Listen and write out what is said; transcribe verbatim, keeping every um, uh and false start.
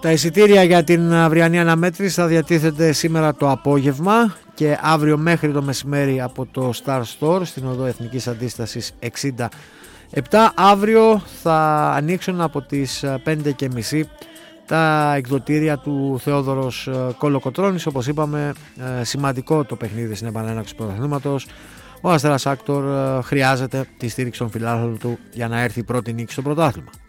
Τα εισιτήρια για την αυριανή αναμέτρηση θα διατίθεται σήμερα το απόγευμα και αύριο μέχρι το μεσημέρι από το Star Store στην οδό Εθνικής Αντίστασης εξήντα επτά. Αύριο θα ανοίξουν από τις πέντε και μισή τα εκδοτήρια του Θεόδωρος Κολοκοτρώνης. Όπως είπαμε, σημαντικό το παιχνίδι στην επανέναρξη του πρωταθλήματος. Ο Αστέρας Άκτορ χρειάζεται τη στήριξη των φιλάθλων του για να έρθει η πρώτη νίκη στο πρωτάθλημα.